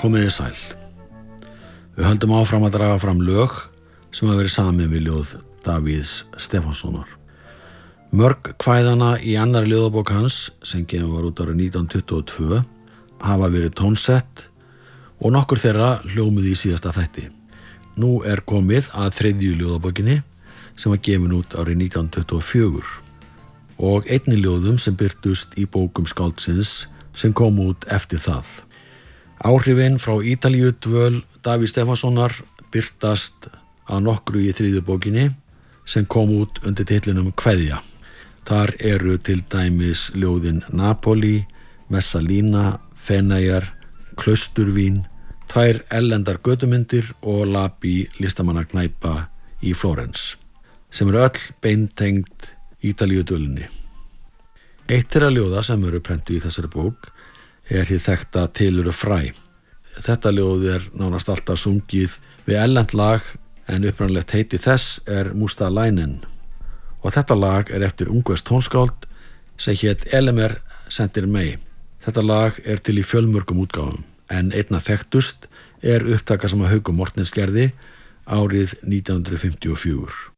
Komiði sæl. Við höldum áfram að draga fram lög sem hafa verið samin við ljóð Davíðs Stefánssonar. Mörg kvæðana í annarri ljóðabók hans sem gefin var út árið 1922 hafa verið tónsett og nokkur þeirra hljómuð í síðasta þætti. Nú er komið að þriðju ljóðabókinni sem var gefin út árið 1924 og einni ljóðum sem birtust í bókum skáldsins sem kom út eftir það. Áhrifin frá Ítalíu dvöl Davíðs Stefánssonar birtast að nokkru í þriðju bókinni sem kom út undir titlinum Kveðja. Þar eru til dæmis ljóðin Napoli, Messalína, Feneyjar, Klausturvín, tvær erlendar götumyndir og Labi listamannaknæpa í Flórens, sem eru öll beintengd Ítalíu dvölinni. Eitt þeirra ljóða sem eru prentuð í þessari bók er hið þekkta Til eru fræ. Þetta ljóð er nánast alltaf sungið við erlent lag en upprunalegt heiti þess er Mustalainen og þetta lag er eftir ungverst tónskáld sem hét Elemer Sendir Mei. Þetta lag er til í fjölmörgum útgáfum en einna þekktust er upptaka sem að Haukur Mortens gerði árið 1954.